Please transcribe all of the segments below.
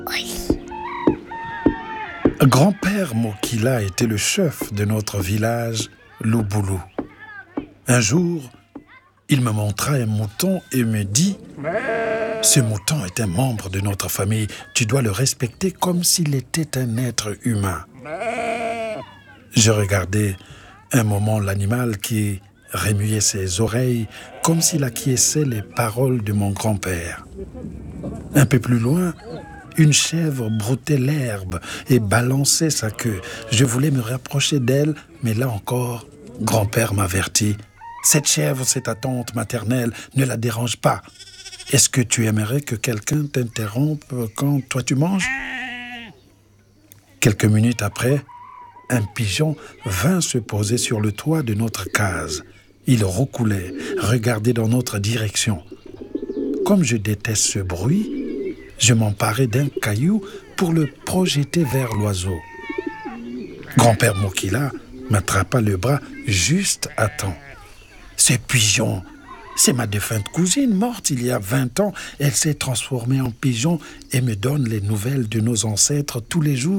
Grand-père Mokila était le chef de notre village, Louboulou. Un jour, il me montra un mouton et me dit « Ce mouton est un membre de notre famille. Tu dois le respecter comme s'il était un être humain. » Je regardais un moment l'animal qui remuait ses oreilles comme s'il acquiesçait les paroles de mon grand-père. Un peu plus loin, une chèvre broutait l'herbe et balançait sa queue. Je voulais me rapprocher d'elle, mais là encore, grand-père m'avertit. « Cette chèvre, c'est ta tante maternelle, ne la dérange pas. Est-ce que tu aimerais que quelqu'un t'interrompe quand toi tu manges ?» Quelques minutes après, un pigeon vint se poser sur le toit de notre case. Il roucoulait, regardait dans notre direction. Comme je déteste ce bruit, je m'emparai d'un caillou pour le projeter vers l'oiseau. Grand-père Mokila m'attrapa le bras juste à temps. « Ce pigeon, c'est ma défunte cousine morte il y a 20 ans. Elle s'est transformée en pigeon et me donne les nouvelles de nos ancêtres tous les jours. »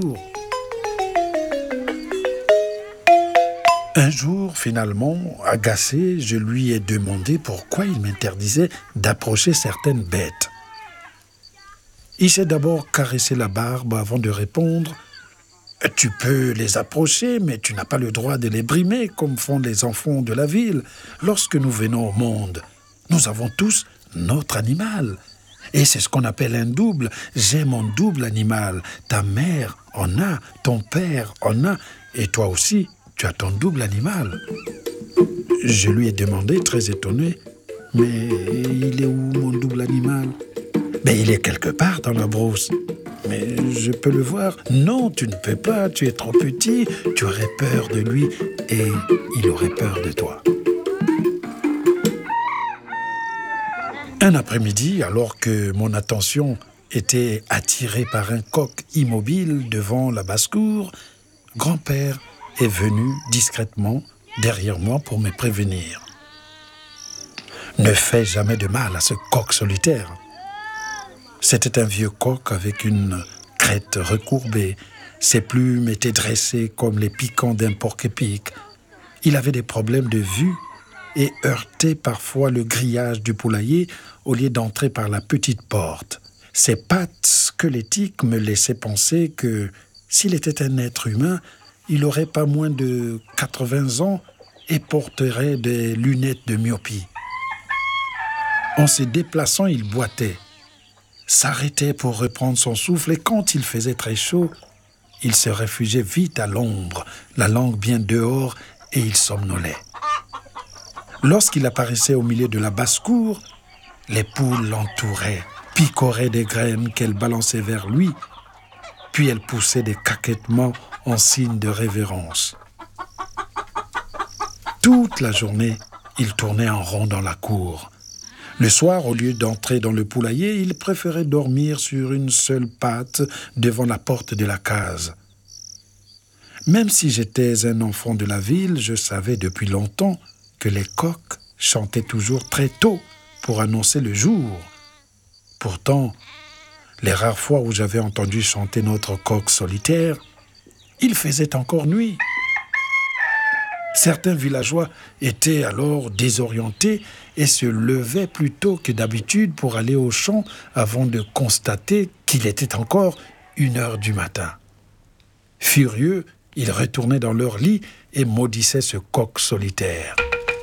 Un jour, finalement, agacé, je lui ai demandé pourquoi il m'interdisait d'approcher certaines bêtes. Il s'est d'abord caressé la barbe avant de répondre « Tu peux les approcher, mais tu n'as pas le droit de les brimer comme font les enfants de la ville. Lorsque nous venons au monde, nous avons tous notre animal. Et c'est ce qu'on appelle un double. J'ai mon double animal. Ta mère en a, ton père en a, et toi aussi, tu as ton double animal. » Je lui ai demandé, très étonné, « Mais il est où mon double animal ?»« Ben, il est quelque part dans la brousse. »« Mais je peux le voir. »« Non, tu ne peux pas, tu es trop petit, tu aurais peur de lui et il aurait peur de toi. » Un après-midi, alors que mon attention était attirée par un coq immobile devant la basse-cour, grand-père est venu discrètement derrière moi pour me prévenir. « Ne fais jamais de mal à ce coq solitaire. » C'était un vieux coq avec une crête recourbée. Ses plumes étaient dressées comme les piquants d'un porc-épic. Il avait des problèmes de vue et heurtait parfois le grillage du poulailler au lieu d'entrer par la petite porte. Ses pattes squelettiques me laissaient penser que s'il était un être humain, il n'aurait pas moins de 80 ans et porterait des lunettes de myopie. En se déplaçant, il boitait, s'arrêtait pour reprendre son souffle et quand il faisait très chaud, il se réfugiait vite à l'ombre, la langue bien dehors et il somnolait. Lorsqu'il apparaissait au milieu de la basse-cour, les poules l'entouraient, picoraient des graines qu'elles balançaient vers lui, puis elles poussaient des caquettements en signe de révérence. Toute la journée, il tournait en rond dans la cour. Le soir, au lieu d'entrer dans le poulailler, il préférait dormir sur une seule patte devant la porte de la case. Même si j'étais un enfant de la ville, je savais depuis longtemps que les coqs chantaient toujours très tôt pour annoncer le jour. Pourtant, les rares fois où j'avais entendu chanter notre coq solitaire, il faisait encore nuit. Certains villageois étaient alors désorientés et se levaient plus tôt que d'habitude pour aller au champ avant de constater qu'il était encore 1h du matin. Furieux, ils retournaient dans leur lit et maudissaient ce coq solitaire.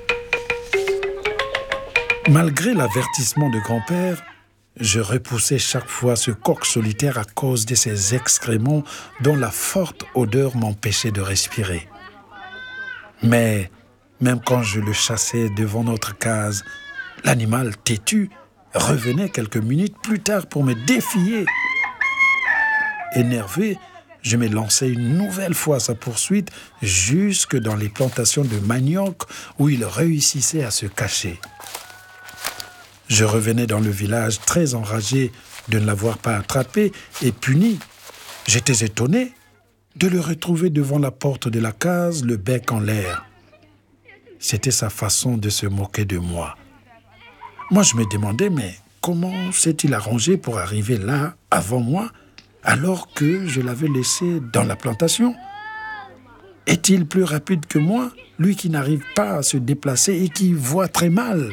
Malgré l'avertissement de grand-père, je repoussais chaque fois ce coq solitaire à cause de ses excréments dont la forte odeur m'empêchait de respirer. Mais même quand je le chassais devant notre case, l'animal têtu revenait quelques minutes plus tard pour me défier. Énervé, je me lançais une nouvelle fois à sa poursuite jusque dans les plantations de manioc où il réussissait à se cacher. Je revenais dans le village très enragé de ne l'avoir pas attrapé et puni. J'étais étonné de le retrouver devant la porte de la case, le bec en l'air. C'était sa façon de se moquer de moi. Moi, je me demandais, mais comment s'est-il arrangé pour arriver là, avant moi, alors que je l'avais laissé dans la plantation. Est-il plus rapide que moi, lui qui n'arrive pas à se déplacer et qui voit très mal?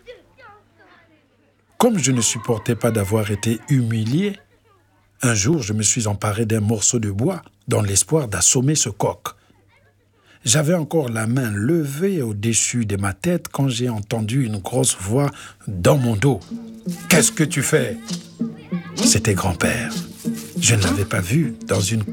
Comme je ne supportais pas d'avoir été humilié, un jour je me suis emparé d'un morceau de bois dans l'espoir d'assommer ce coq. J'avais encore la main levée au-dessus de ma tête quand j'ai entendu une grosse voix dans mon dos. « Qu'est-ce que tu fais ?» C'était grand-père. Je ne l'avais pas vu dans une